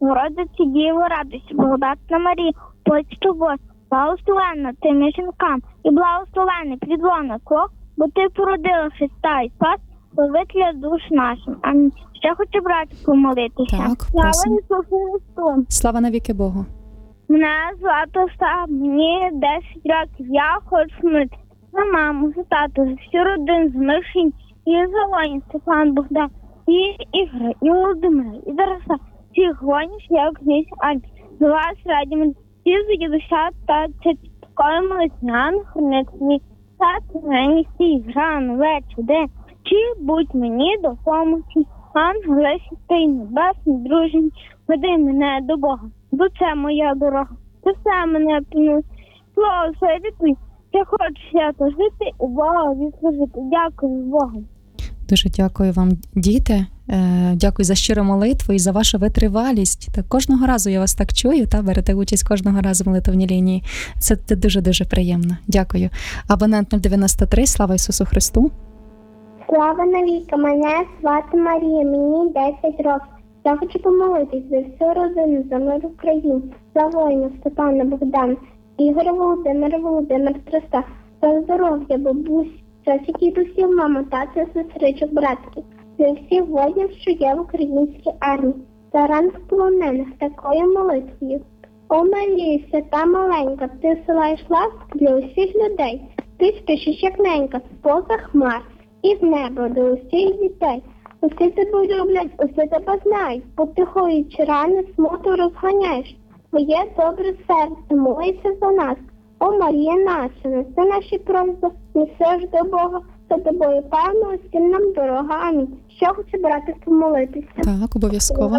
Богородиці Діво, радуйся, благодатна Марія, Господь з тобою, благословенна ти між жінками, і благословенний плід лона Твого, бо ти породила Христа і Спас, Славителя душ нашим. Амінь. Ще хочу, брати, помолитися. Так, Слава просимо. Ісусу Христу! Слава навіки Богу. Мене звати Остап, мені 10 років. Я хочу смити за маму, за тату, за всю родину, за Мишень, і за воїн Степан Богдан, і Ігор, і Володимир, і Тараса, всіх воїнів, я князь Альб. За вас радімо, всі за дідуся та такою молитвяну хрониці, та мені стій, рано, вечір, день, чи будь мені допомоги, ангели, святий, небесний, дружень, веди мене до Бога. Бо це моя дорога, це все мене пінує. Слово своє відповідь, я хочу свято жити і Бога відслужити. Дякую Богу. Дуже дякую вам, діти. Дякую за щиру молитву і за вашу витривалість. Так, кожного разу я вас так чую, та берете участь кожного разу в молитовній лінії. Це дуже-дуже приємно. Дякую. Абонент 093, слава Ісусу Христу. Слава навіки, мене звати Марія, мені 10 років. Я хочу помолитись за всю родину, за мир в Україні, за воїнів Степана Богдана, Ігоря Володимира, Володимира Треста, за здоров'я, бабусь, часі дідусів, мама, тата, сестричок, братків, за всіх воїнів, що є в українській армії, за ранг полонених такою молитвою. О Марія, свята маленька, ти силаєш ласк для усіх людей, ти спішиш як ненька, поза хмар, і з неба до усіх дітей. Усі тебе люблять, усі тебе знають, потихуючи рани, смуту розганяєш. Твоє добре серце, молися за нас. О Марія наша, неси наші просьби, несеш до Бога, за тобою певно, усім нам дорога. Амінь. Що хочу, брати, помолитися? Так, обов'язково.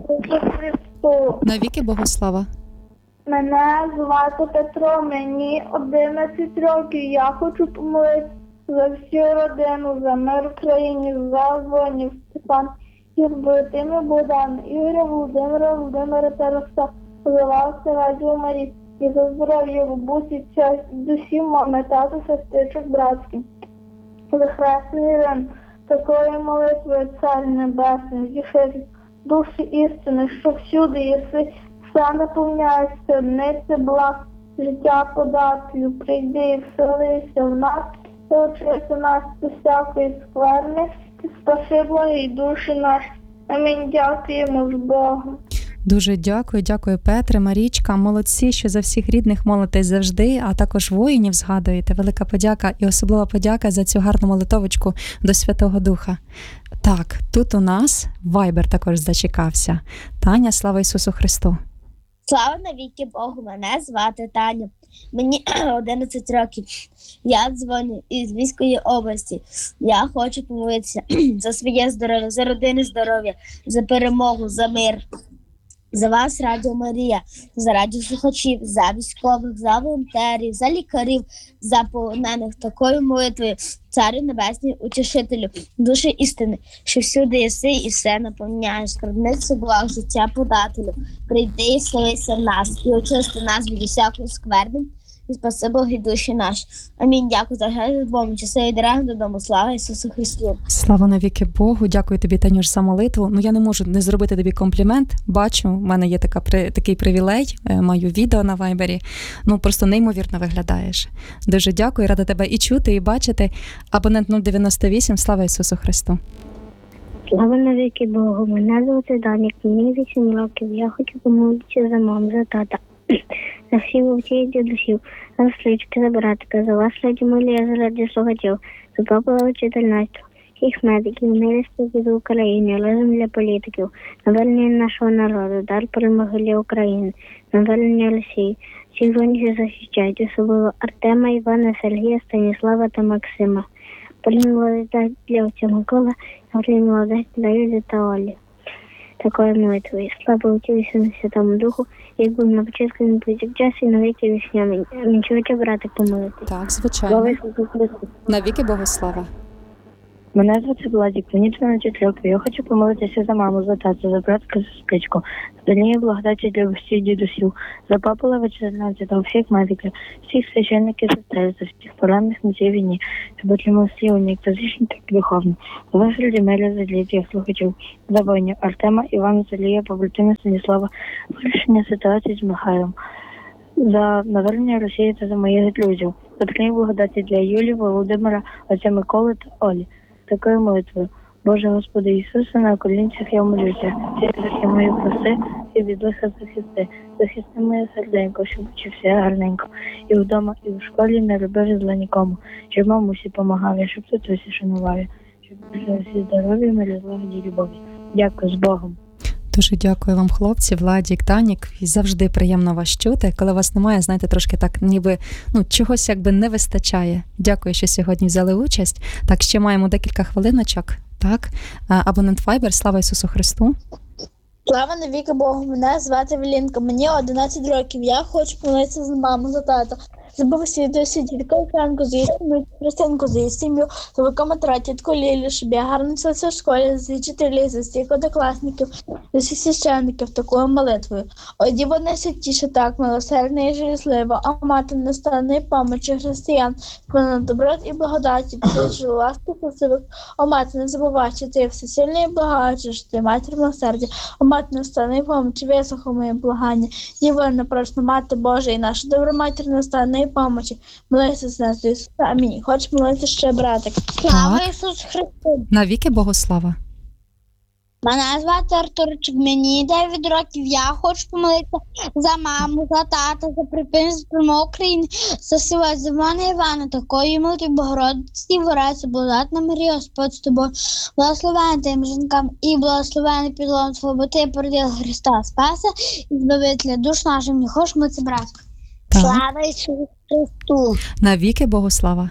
Навіки Богослава. Мене звати Петро, мені 11 років. Я хочу помолитися за всю родину, за мир в країні, за воїнів Степан, Ігор, Богдан, Ігоря, Володимира, Володимира Тараса, за вас, Радіо Марії, і за здоров'я, бабусі, честь, душі, мами, тата, сестричок, братських. За хресний Ірин, такої молитви, Цар Небесний, зіхи душі істини, що всюди єси, все наповняє скарбниці благ, життя подателю, прийди і вселися в нас, і очисти нас з всякої скверни, і спаси благі душі наші. Амінь. Дякуємо з Богом. Дуже дякую, Петре, Марічка. Молодці, що за всіх рідних молитесь завжди, а також воїнів згадуєте. Велика подяка і особлива подяка за цю гарну молитовочку до Святого Духа. Так, тут у нас Вайбер також зачекався. Таня, слава Ісусу Христу. Слава навіки Богу, мене звати Таня. Мені 11 років. Я дзвоню із Львівської області. Я хочу помолитися за своє здоров'я, за родини здоров'я, за перемогу, за мир. За вас, Радіо Марія, за радіослухачів, за військових, за волонтерів, за лікарів, за полонених такою молитвою, Царю Небесний, Утішителю, душі істини, що всюди єси і все наповняєш, скарбницю благ, життя подателю. Прийди і вселися в нас, і очисти нас від усякої скверни, і спаси Боги душі наші. Амінь. Дякую за геть Богом, часи і дорогу додому. Слава Ісусу Христу. Слава навіки Богу. Дякую тобі, Танюш, за молитву. Я не можу не зробити тобі комплімент. Бачу, в мене є такий привілей, маю відео на Вайбері. Просто неймовірно виглядаєш. Дуже дякую, рада тебе і чути, і бачити. Абонент 098, слава Ісусу Христу. Слава навіки Богу, мене звати Данік, мені 8 років. Я хочу помолитися за маму, за тата, за всіх вовчів і дідусів, за сестрички, за братика, за вас, Радіо Марія, за радіослухачів, за папа учительництво, всіх медиків, милості від України, розум для політиків, навернення нашого народу, дар перемоги для України, навернення Росії, всіх воїнів захищають, особливо Артема, Івана, Сергія, Станіслава та Максима. Полін молодець для отця Микола, Полін молодець для Юлі та Олі. Такою молитвою. Слава Отцю і Сину Святому Духу, як був на початку, і на повсякчас, і на віки вічні. Амінь. Чоловіче, брати, помолити. Так, звичайно. Навіки Богослава. Мене звати Владик, мені 12 років. Я хочу помолитися за маму, за тату, за братка, за сестричку, за лінію благодаті для всіх дідусів, за папу Левича, та всіх медиків, всіх священників, сестер, за всіх поранених на цій війні, щоб отримав сілення, як фізично, так і духовно. За вашу Лімеля, за літів слухачів, за воїнів Артема, Івана, Залія, побратимів Станіслава, вирішення ситуації з Михайлом, за навернення Росії та за моїх друзів, за лінію благодаті для Юлії, Володимира, отця Миколи та Олі. Такою молитвою. Боже Господи Ісусе, на колінцях я молюся. Всі гріхи мої прости і від лиха захисти. Захисти моє серденько, щоб вчився гарненько. І вдома, і в школі не робив зла нікому. Щоб мамусі помагав, я щоб татусі шанував. Щоб всі здоров'я, мирі, злагоді, любові. Дякую, з Богом. Дуже дякую вам, хлопці, Владік, Танік. І завжди приємно вас чути. Коли вас немає, знаєте, трошки так ніби чогось якби не вистачає. Дякую, що сьогодні взяли участь. Так, ще маємо декілька хвилиночок. Так, абонент Viber, слава Ісусу Христу. Слава навіки Богу, мене звати Велінка, мені 11 років, я хочу помолитися за маму, за тата, за бабусі, досі дітку Франку, за її сім'ю, Христинку, за її сім'ю, за викоматра, тітку Лілю, щоб я гарно вчилася в школі, за вчителів, за всіх однокласників, за всіх священників, такою молитвою. Ой, Діво найсвятіше так, милосердна і жаліслива, а мати нестанної помочі християн, повна доброт і благодаті, ти ласки красивих, о мати, не забувай, що ти всесильний і благаючий, що ти матір милосердя, о мати нестанної помочі, вислухай моє благання, Діво непрошна мати Божа і наша добра матір нестанної помочі, молися з нас, Ісуса, амінь. Хочеш молитися ще, братик? Слава Ісусу Христу! Навіки Богослава. Мене звати Артурчик, мені 9 років, я хочу помолитися за маму, за тата, за припинство України, за сила Зимона Івана, такої молитви Богородиці, Ворайся, благодатна Марія, Господь з тобою, благословена тим жінкам і благословений підлон твого, бо ти породила Христа Спаса і збавителя душ наших, не хочеш молитися, братку. Так. Слава Ісусу Христу! Навіки Богослава.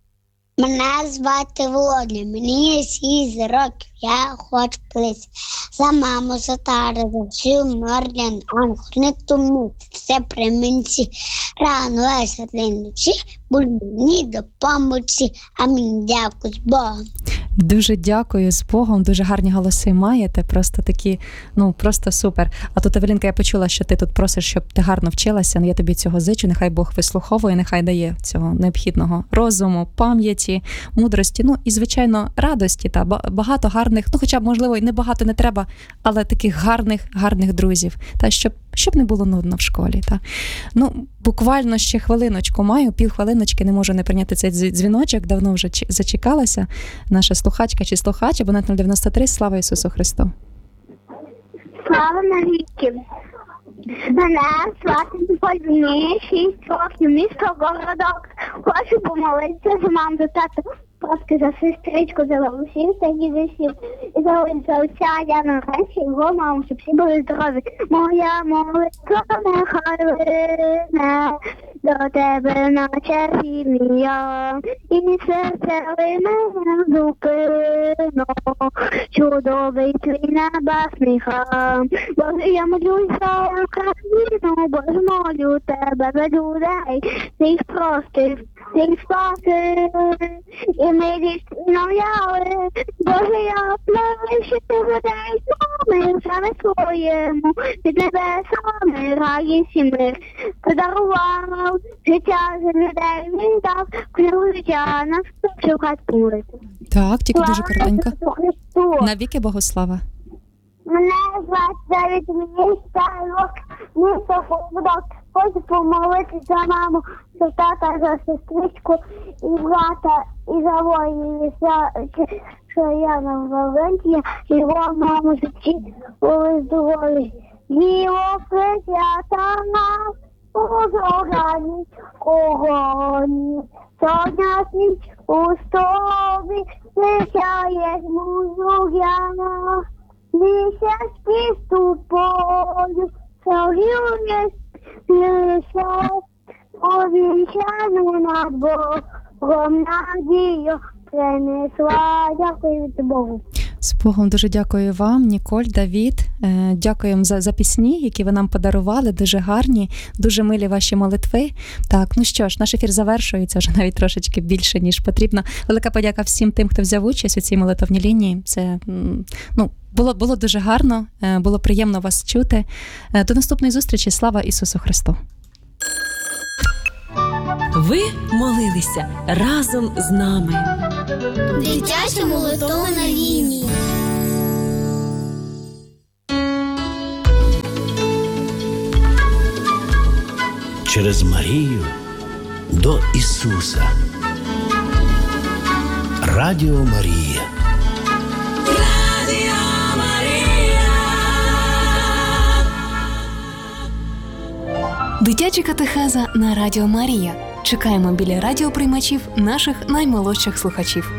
Мене звати Володя, мені 6 років, я хочу плити за маму, за тата, за всю Морлян, Анхорник тому, все при мінці, рано веселі ночі, мені до помочі, амінь, дякую, з Богом. Дуже дякую, з Богом, дуже гарні голоси маєте, просто такі, просто супер. А тут, Евелінка, я почула, що ти тут просиш, щоб ти гарно вчилася, я тобі цього зичу, нехай Бог вислуховує, нехай дає цього необхідного розуму, пам'яті, мудрості, і, звичайно, радості, та багато гарних, хоча б, можливо, і не багато не треба, але таких гарних друзів, та щоб не було нудно в школі. Та. Буквально ще хвилиночку маю, півхвилиночки, не можу не прийняти цей дзвіночок, давно вже зачекалася наша слухачка чи слухач, абонент 093, слава Ісусу Христу. Слава навіки! Мене звати Поліні, 6 років, місто Городок. Хочу помолитися за маму, за тату, просто за сестричку, за бабусів та дідусів. І за отця Яна Речі, його маму, щоб всі були здорові. Моя молитва нехай лине до тебе, наче сім'я, і серце мене зупино, чудовий твій небесний храм. Боже, я молюсь за Україну, Боже, молю тебе за людей, цих простих, цих спаси, і милість нав'яли. Боже, я плаваю, що ти людей мир саме своєму, від небесами радість і мир подарував, життя за людей він дав, книгу життя нас шукать помилити. Так, тільки дуже коротенько. Навіки Богослава. Мене звати Давид, мені 5 років, місто Городок. Хочу помолитися за маму, за тата, за сестричку і брата, і за воїнів, що я на Валентія, його маму житті були здорові. Діво присвята нас, огоні, огоні, сьогодні ніч у стові, сяє музуя. Місяць ступою, согілня лише, обіцяну над Богом надію принесла. Дякую від Богу. З Богом дуже дякую вам, Ніколь, Давід. Дякуємо за пісні, які ви нам подарували. Дуже гарні, дуже милі ваші молитви. Так, ну що ж, наш ефір завершується вже навіть трошечки більше, ніж потрібно. Велика подяка всім тим, хто взяв участь у цій молитовній лінії. Це, було дуже гарно, було приємно вас чути. До наступної зустрічі. Слава Ісусу Христу! Ви молилися разом з нами. Дитяча молитовна лінія. Через Марію до Ісуса. Радіо Марія. Радіо Марія. Дитяча катехеза на Радіо Марія. Чекаємо біля радіоприймачів наших наймолодших слухачів.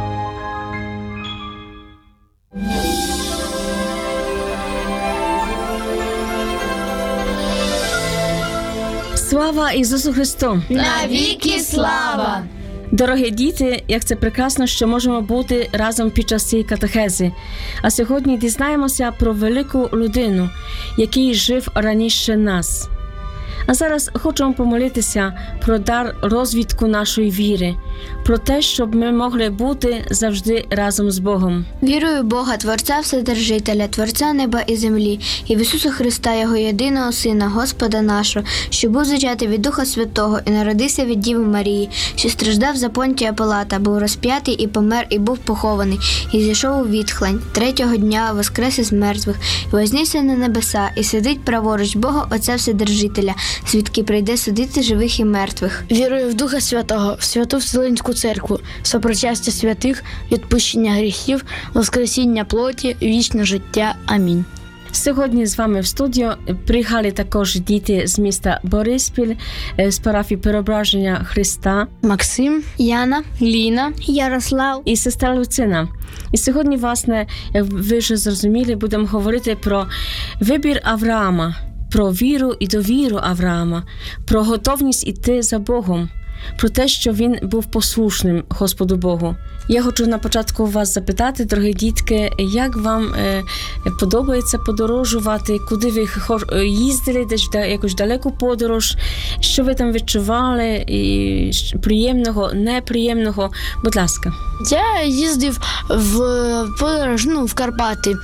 Слава Ісусу Христу! Навіки слава! Дорогі діти, як це прекрасно, що можемо бути разом під час цієї катехези. А сьогодні дізнаємося про велику людину, який жив раніше нас. А зараз хочемо помолитися про дар розвитку нашої віри, про те, щоб ми могли бути завжди разом з Богом. Вірую в Бога, Творця Вседержителя, Творця неба і землі, і в Ісуса Христа, Його єдиного Сина, Господа нашого, що був зачатий від Духа Святого і народився від Діви Марії, що страждав за Понтія Пилата, був розп'ятий і помер, і був похований, і зійшов у відхлань, третього дня воскрес із мертвих, і вознісся на небеса, і сидить праворуч Бога Отця Вседержителя, звідки прийде судити живих і мертвих. Вірую в Духа Святого, в Святу Вселенську Церкву, сопричастя святих, відпущення гріхів, воскресіння плоті, вічне життя. Амінь. Сьогодні з вами в студію приїхали також діти з міста Бориспіль, з парафії Преображення Христа. Максим, Яна, Ліна, Ярослав І сестра Люцина. І сьогодні, власне, як ви вже зрозуміли, будемо говорити про вибір Авраама, про віру і довіру Авраама, про готовність іти за Богом, про те, що він був послушним Господу Богу. Я хочу на початку вас запитати, дорогі дітки, як вам подобається подорожувати, куди ви їздили, десь якусь далеку подорож, що ви там відчували, і приємного, неприємного? Будь ласка. Я їздив в подорож, в Карпати.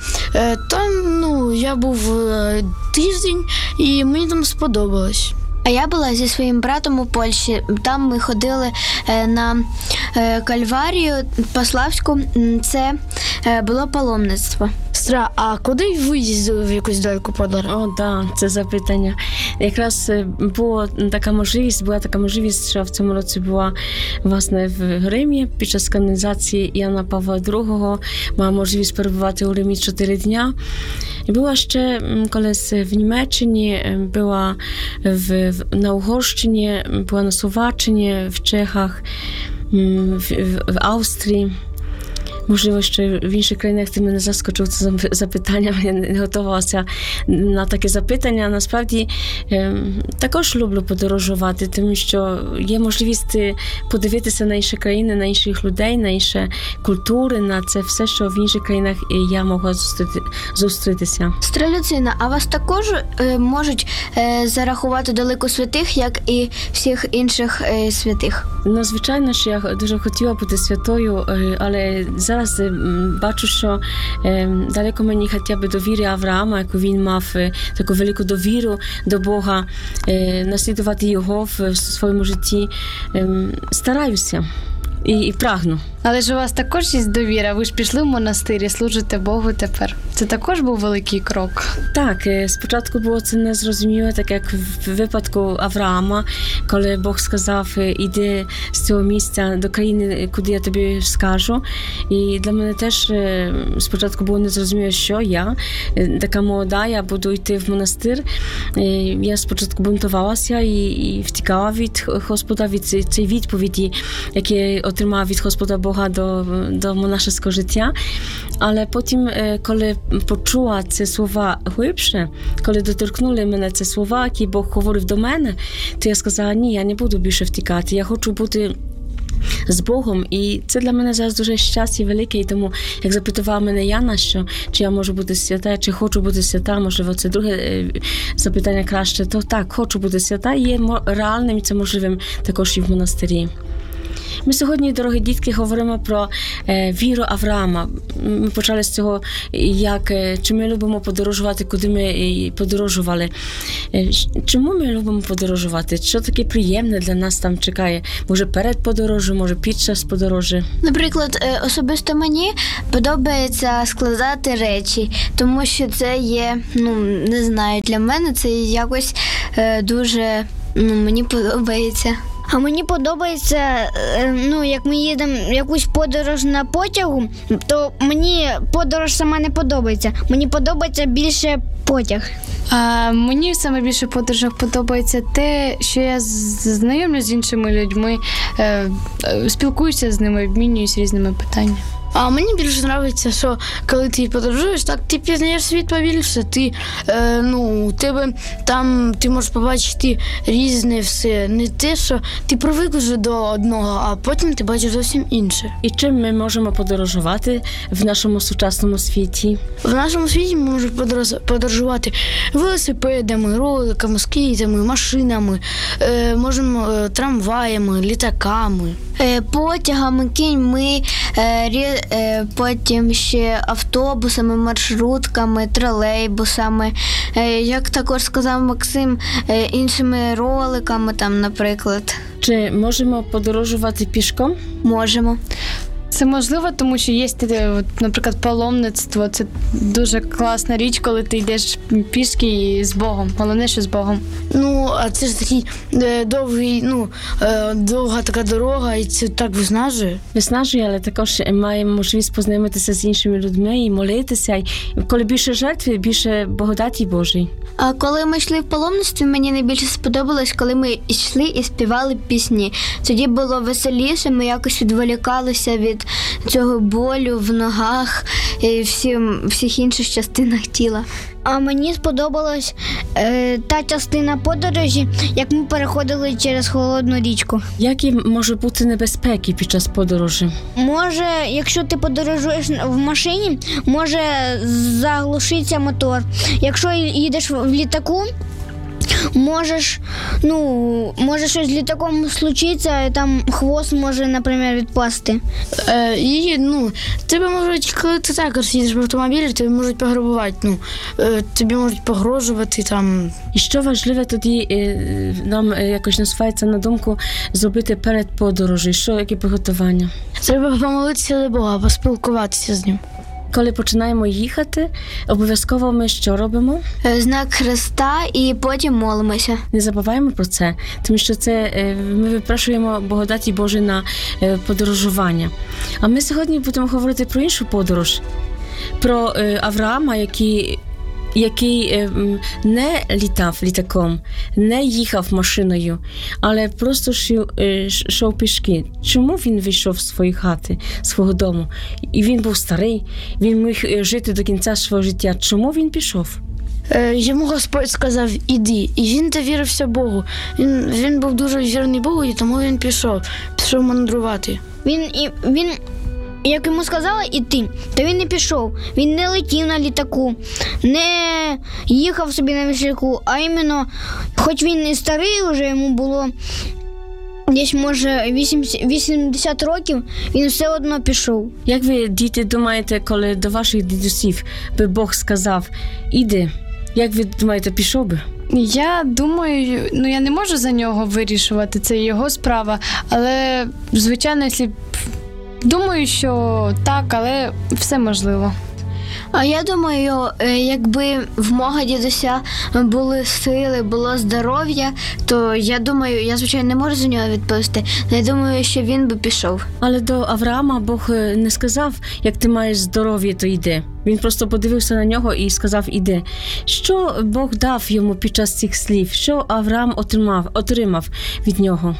Там, я був тиждень, і мені там сподобалось. А я була зі своїм братом у Польщі. Там ми ходили на Кальварію Паславську. Це було паломництво. Сестра, а куди ви їздили в якусь далеку подорож? О, да, це запитання. Якраз була така можливість, що в цьому році була, власне, в Римі під час канонізації Яна Павла II. Мала можливість перебувати у Римі 4 дня. І була ще колись в Німеччині, була на Угорщині, була на Словаччині, в Чехах, в Австрії. Можливо, що в інших країнах ти мене заскочив це запитанням, я не готувалася на таке запитання. Насправді, також люблю подорожувати, тому що є можливість подивитися на інші країни, на інших людей, на інші культури, на це все, що в інших країнах я могла зустрітися. Сестра Люцина, а вас також можуть зарахувати до лику святих, як і всіх інших святих? Ну, звичайно, що я дуже хотіла бути святою, але зараз бачу, що далеко мені хоча б довіри Авраама, яку він мав таку велику довіру до Бога, наслідувати його в своєму житті. Стараюся і прагну. Але ж у вас також є довіра, ви ж пішли в монастир і служите Богу тепер. Це також був великий крок. Так, спочатку було це незрозуміло, так як в випадку Авраама, коли Бог сказав, іди з цього місця до країни, куди я тобі скажу. І для мене теж спочатку було незрозуміло, що я, така молода, я буду йти в монастир. Я спочатку бунтувалася і втікала від Господа, від цієї відповіді, які отримав від Господа Бога до монашеського життя. Але потім, коли почула ці слова глибше, коли доторкнули мене ці слова, які Бог говорив до мене, то я сказала, ні, я не буду більше втікати, я хочу бути з Богом. І це для мене зараз дуже щастя велике. І тому, як запитувала мене Яна, що чи я можу бути свята, чи хочу бути свята, можливо, це друге запитання краще, то так, хочу бути свята, і є реальним, і це можливим також і в монастирі. Ми сьогодні, дорогі дітки, говоримо про віру Авраама. Ми почали з цього, чи ми любимо подорожувати, куди ми подорожували. Чому ми любимо подорожувати? Що таке приємне для нас там чекає? Може перед подорожю, може під час подорожі? Наприклад, особисто мені подобається складати речі, тому що це є, не знаю, для мене це якось дуже, мені подобається. А мені подобається, як ми їдемо в якусь подорож на потягу, то мені подорож сама не подобається. Мені подобається більше потяг. А мені саме більше в подорожах подобається те, що я знайомлюсь з іншими людьми, спілкуюся з ними, обмінююсь різними питаннями. А мені більше подобається, що коли ти подорожуєш, так ти пізнаєш світ побільше, ти можеш побачити різне все. Не те, що ти привик вже до одного, а потім ти бачиш зовсім інше. І чим ми можемо подорожувати в нашому сучасному світі? В нашому світі ми можемо подорожувати велосипедами, роликами, скейтами, машинами, можемо трамваями, літаками. Потягами, кіньми, потім ще автобусами, маршрутками, тролейбусами, як також сказав Максим, іншими роликами там, наприклад. Чи можемо подорожувати пішком? Можемо. Це можливо, тому що є, наприклад, паломництво. Це дуже класна річ, коли ти йдеш пішки і з Богом. Головне, що з Богом. А це ж такий довга така дорога, і це так виснажує. Виснажує, але також маємо можливість познайомитися з іншими людьми і молитися. І коли більше жертви, більше благодаті Божої. А коли ми йшли в паломництві, мені найбільше сподобалось, коли ми йшли і співали пісні. Тоді було веселіше, ми якось відволікалися від цього болю в ногах і всіх інших частинах тіла. А мені сподобалась та частина подорожі, як ми переходили через холодну річку. Які можуть бути небезпеки під час подорожі? Може, якщо ти подорожуєш в машині, може заглушитися мотор. Якщо їдеш в літаку, може щось з літаком случиться, там хвост може, наприклад, відпасти. Тебе можуть, коли ти також їдеш в автомобілі, тебе можуть пограбувати, тобі можуть погрожувати там. І що важливе тоді нам якось насувається на думку зробити перед подорожі? Які приготування? Треба помолитися до Бога, поспілкуватися з ним. Коли починаємо їхати, обов'язково ми що робимо? Знак Христа і потім молимося. Не забуваємо про це, тому що це ми випрошуємо благодаті Божої на подорожування. А ми сьогодні будемо говорити про іншу подорож, про Авраама, який не літав літаком, не їхав машиною, але просто йшов пішки. Чому він вийшов з своєї хати, свого дому? І він був старий, він міг жити до кінця свого життя. Чому він пішов? Йому Господь сказав, іди. І він довірився Богу. Він був дуже вірний Богу, і тому він пішов мандрувати. Він як йому сказали іти, то він не пішов. Він не летів на літаку, не їхав собі на віслюку, а іменно, хоч він і старий вже, йому було десь, може, 80 років, він все одно пішов. Як ви, діти, думаєте, коли до ваших дідусів би Бог сказав, іди, як ви думаєте, пішов би? Я думаю, я не можу за нього вирішувати, це його справа, але, звичайно, думаю, що так, але все можливо. А я думаю, якби в мого дідуся були сили, було здоров'я, то я думаю, я, звичайно, не можу за нього відповісти, але я думаю, що він би пішов. Але до Авраама Бог не сказав, як ти маєш здоров'я, то йди. Він просто подивився на нього і сказав, іди. Що Бог дав йому під час цих слів? Що Авраам отримав від нього?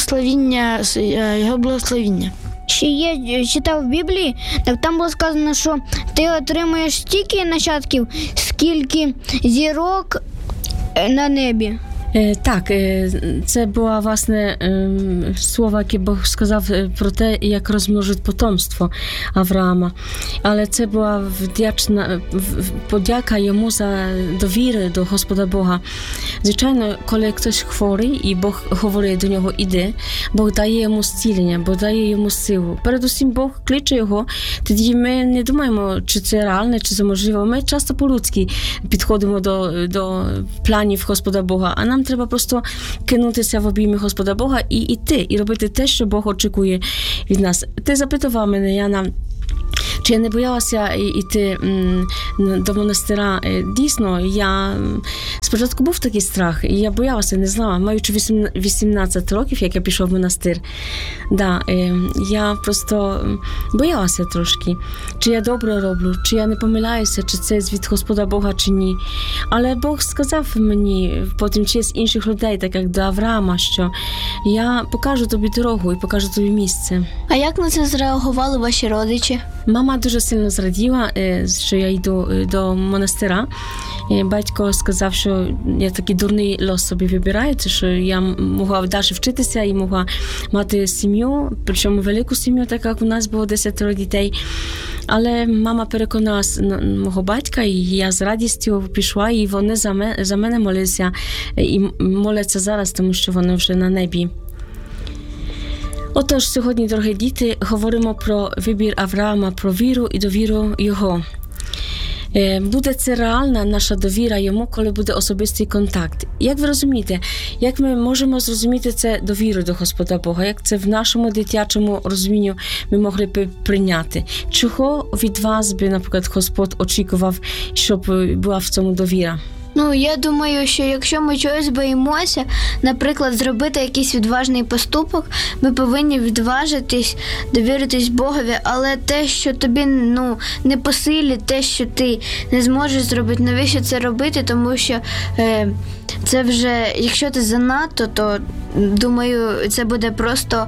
Його благословіння. Ще я читав в Біблії, так там було сказано, що ти отримаєш стільки нащадків, скільки зірок на небі. Так, це була, власне, слово, яке Бог сказав про те, як розмножить потомство Авраама. Але це була вдячна подяка йому за довіру до Господа Бога. Звичайно, коли хтось хворий і Бог говорить до нього «іди», Бог дає йому зцілення, Бог дає йому силу. Передусім, Бог кличе його, тоді ми не думаємо, чи це реально, чи це можливо. Ми часто по-людськи підходимо до планів Господа Бога, а нам треба просто кинутися в обійми Господа Бога і йти, і робити те, що Бог очікує від нас. Ти запитував мене, Яна, чи я не боялася йти до монастира? Дійсно, я спочатку був такий страх, і я боялася, не знала. Маючи 18 років, як я пішов в монастир, я просто боялася трошки, чи я добре роблю, чи я не помиляюся, чи це від Господа Бога, чи ні. Але Бог сказав мені потім через інших людей, так як до Авраама, що я покажу тобі дорогу і покажу тобі місце. А як на це зреагували ваші родичі? Мама дуже сильно зраділа, що я йду до монастира. Батько сказав, що я такий дурний лос собі вибираю, що я могла далі вчитися і могла мати сім'ю, причому велику сім'ю, так як у нас було 10 дітей. Але мама переконала мого батька, і я з радістю пішла, і вони за мене молилися, і моляться зараз, тому що вони вже на небі. Отож, сьогодні, дорогі діти, говоримо про вибір Авраама, про віру і довіру його. Буде це реальна наша довіра йому, коли буде особистий контакт. Як ви розумієте, як ми можемо зрозуміти це довіру до Господа Бога? Як це в нашому дитячому розумінню ми могли б прийняти? Чого від вас би, наприклад, Господь очікував, щоб була в цьому довіра? Я думаю, що якщо ми чогось боїмося, наприклад, зробити якийсь відважний поступок, ми повинні відважитись, довіритись Богові, але те, що тобі не по силі, те, що ти не зможеш зробити, навіщо це робити, тому що це вже, якщо ти занадто, то, думаю, це буде просто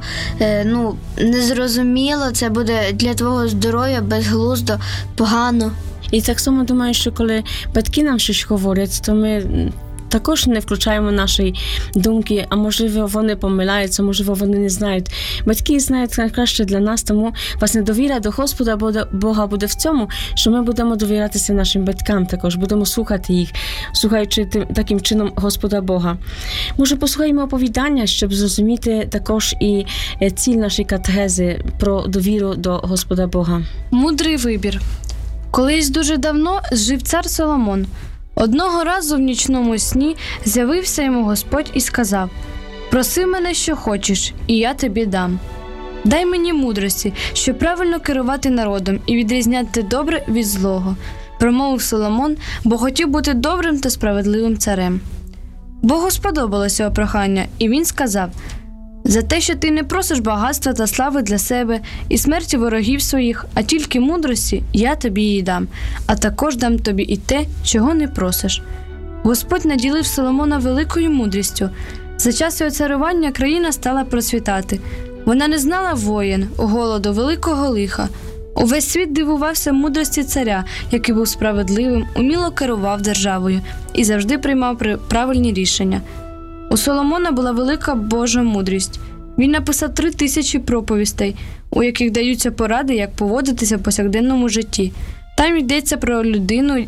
незрозуміло, це буде для твого здоров'я безглуздо, погано. І так само думаю, що коли батьки нам щось говорять, то ми також не включаємо наші думки, а можливо вони помиляються, можливо вони не знають. Батьки знають найкраще для нас, тому власне довіра до Господа Бога буде в цьому, що ми будемо довірятися нашим батькам також, будемо слухати їх, слухаючи таким чином Господа Бога. Може, послухаємо оповідання, щоб зрозуміти також і ціль нашої катехези про довіру до Господа Бога. Мудрий вибір. Колись дуже давно жив цар Соломон. Одного разу в нічному сні з'явився йому Господь і сказав: «Проси мене, що хочеш, і я тобі дам. Дай мені мудрості, щоб правильно керувати народом і відрізняти добре від злого», – промовив Соломон, бо хотів бути добрим та справедливим царем. Богу сподобалося його прохання, і він сказав: «За те, що ти не просиш багатства та слави для себе і смерті ворогів своїх, а тільки мудрості, я тобі її дам, а також дам тобі і те, чого не просиш». Господь наділив Соломона великою мудрістю. За час його царювання країна стала процвітати. Вона не знала воєн, голоду, великого лиха. Увесь світ дивувався мудрості царя, який був справедливим, уміло керував державою і завжди приймав правильні рішення. У Соломона була велика Божа мудрість. Він написав 3000 проповістей, у яких даються поради, як поводитися в повсякденному житті. Там йдеться про людину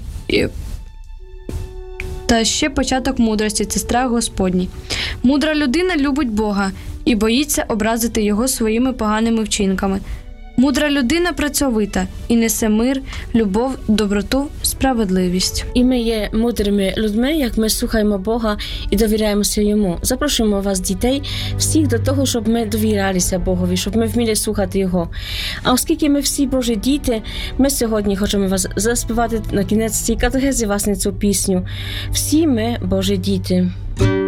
та ще початок мудрості – це страх Господній. Мудра людина любить Бога і боїться образити його своїми поганими вчинками. Мудра людина працьовита і несе мир, любов, доброту, справедливість. І ми є мудрими людьми, як ми слухаємо Бога і довіряємося Йому. Запрошуємо вас, дітей, всіх до того, щоб ми довірялися Богові, щоб ми вміли слухати Його. А оскільки ми всі Божі діти, ми сьогодні хочемо вас заспівати на кінець цієї катехези, власне, цю пісню. Всі ми Божі діти.